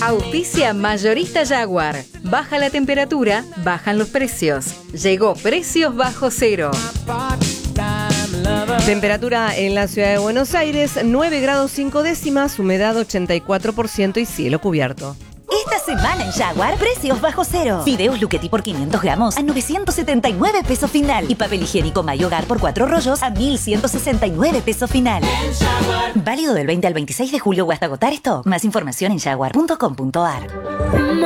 Auspicia Mayorista Jaguar. Baja la temperatura, bajan los precios. Llegó Precios Bajo Cero. Temperatura en la ciudad de Buenos Aires, 9 grados 5 décimas, humedad 84% y cielo cubierto. Esta semana en Jaguar, precios bajo cero. Fideos Luchetti por 500 gramos a 979 pesos final. Y papel higiénico May Hogar por 4 rollos a 1.169 pesos final. Válido del 20 al 26 de julio o hasta agotar stock. Más información en jaguar.com.ar.